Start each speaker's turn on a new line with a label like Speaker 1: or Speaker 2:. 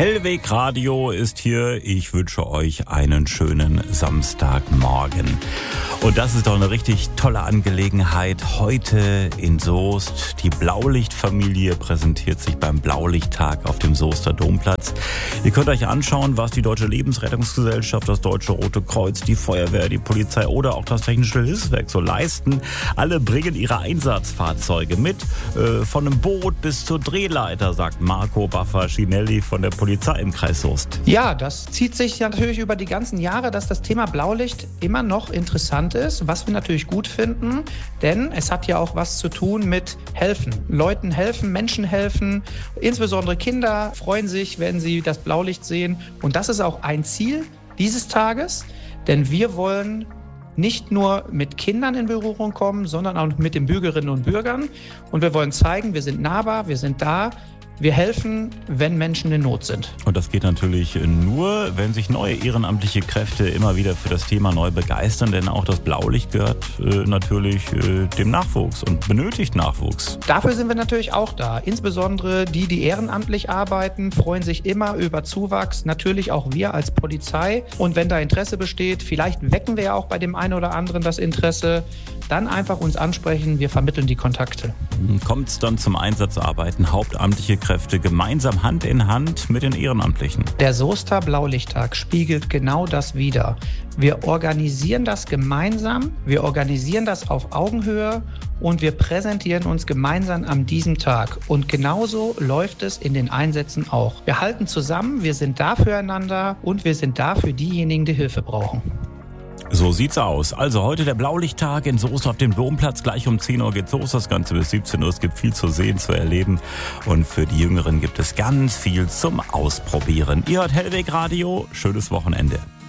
Speaker 1: Hellweg Radio ist hier. Ich wünsche euch einen schönen Samstagmorgen. Und das ist doch eine richtig tolle Angelegenheit. Heute in Soest. Die Blaulichtfamilie präsentiert sich beim Blaulichttag auf dem Soester Domplatz. Ihr könnt euch anschauen, was die Deutsche Lebensrettungsgesellschaft, das Deutsche Rote Kreuz, die Feuerwehr, die Polizei oder auch das Technische Hilfswerk so leisten. Alle bringen ihre Einsatzfahrzeuge mit. Von einem Boot bis zur Drehleiter, sagt Marco Baffa-Schinelli von der Polizei im Kreis Soest.
Speaker 2: Ja, das zieht sich natürlich über die ganzen Jahre, dass das Thema Blaulicht immer noch interessant ist, was wir natürlich gut finden, denn es hat ja auch was zu tun mit helfen. Leuten helfen, Menschen helfen, insbesondere Kinder freuen sich, wenn sie das Blaulicht sehen. Und das ist auch ein Ziel dieses Tages, denn wir wollen nicht nur mit Kindern in Berührung kommen, sondern auch mit den Bürgerinnen und Bürgern. Und wir wollen zeigen, wir sind nahbar, wir sind da. Wir helfen, wenn Menschen in Not sind.
Speaker 1: Und das geht natürlich nur, wenn sich neue ehrenamtliche Kräfte immer wieder für das Thema neu begeistern. Denn auch das Blaulicht gehört natürlich dem Nachwuchs und benötigt Nachwuchs.
Speaker 2: Dafür sind wir natürlich auch da. Insbesondere die ehrenamtlich arbeiten, freuen sich immer über Zuwachs. Natürlich auch wir als Polizei. Und wenn da Interesse besteht, vielleicht wecken wir ja auch bei dem einen oder anderen das Interesse, dann einfach uns ansprechen. Wir vermitteln die Kontakte.
Speaker 1: Kommt es dann zum Einsatzarbeiten, hauptamtliche Kräfte gemeinsam Hand in Hand mit den Ehrenamtlichen?
Speaker 2: Der Soester Blaulichttag spiegelt genau das wider. Wir organisieren das gemeinsam, wir organisieren das auf Augenhöhe und wir präsentieren uns gemeinsam an diesem Tag. Und genauso läuft es in den Einsätzen auch. Wir halten zusammen, wir sind da füreinander und wir sind da für diejenigen, die Hilfe brauchen.
Speaker 1: So sieht's aus. Also heute der Blaulichttag in Soest auf dem Domplatz. Gleich um 10 Uhr geht's los, das Ganze bis 17 Uhr. Es gibt viel zu sehen, zu erleben. Und für die Jüngeren gibt es ganz viel zum Ausprobieren. Ihr hört Hellweg Radio. Schönes Wochenende.